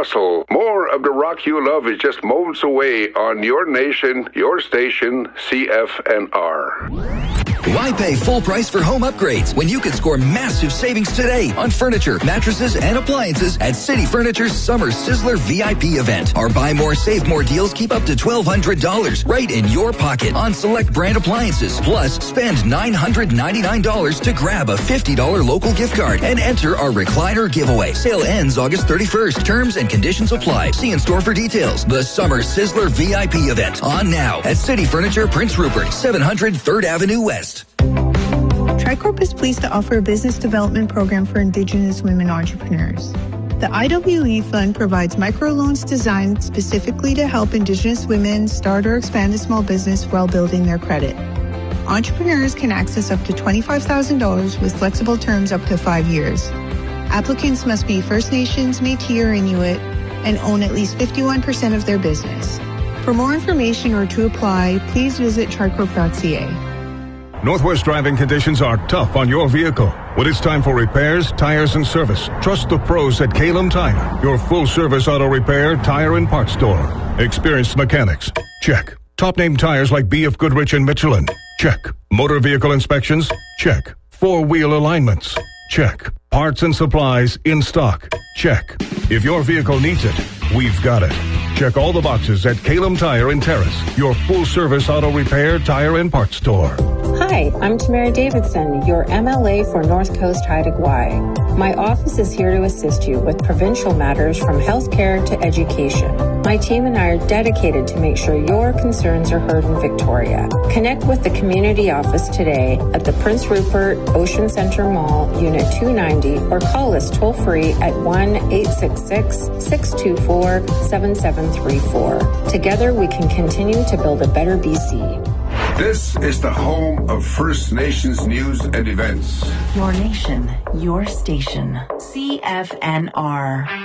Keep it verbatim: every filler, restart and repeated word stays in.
Russell. More of the rock you love is just moments away on your nation, your station, C F N R. Why pay full price for home upgrades when you can score massive savings today on furniture, mattresses, and appliances at City Furniture's Summer Sizzler V I P event? Our buy more, save more deals keep up to twelve hundred dollars right in your pocket on select brand appliances. Plus, spend nine hundred ninety-nine dollars to grab a fifty dollars local gift card and enter our recliner giveaway. Sale ends August thirty-first. Terms and conditions apply. See in store for details. The Summer Sizzler V I P event on now at City Furniture, Prince Rupert, seven hundred third Avenue West. Tricorp is pleased to offer a business development program for Indigenous women entrepreneurs. The I W E Fund provides microloans designed specifically to help Indigenous women start or expand a small business while building their credit. Entrepreneurs can access up to twenty-five thousand dollars with flexible terms up to five years. Applicants must be First Nations, Métis, or Inuit and own at least fifty-one percent of their business. For more information or to apply, please visit tricorp dot c a. Northwest driving conditions are tough on your vehicle. When it's time for repairs, tires, and service, trust the pros at Kalem Tire, your full-service auto repair, tire, and parts store. Experienced mechanics? Check. Top-name tires like B F Goodrich and Michelin? Check. Motor vehicle inspections? Check. Four-wheel alignments? Check. Parts and supplies in stock? Check. If your vehicle needs it, we've got it. Check all the boxes at Kalem Tire in Terrace, your full-service auto repair, tire, and parts store. Hi, I'm Tamara Davidson, your M L A for North Coast Haida Gwaii. My office is here to assist you with provincial matters from healthcare to education. My team and I are dedicated to make sure your concerns are heard in Victoria. Connect with the community office today at the Prince Rupert Ocean Center Mall, Unit two ninety, or call us toll-free at one eight six six, six two four, seven seven three four. Together, we can continue to build a better B C. This is the home of First Nations news and events. Your nation, your station. C F N R.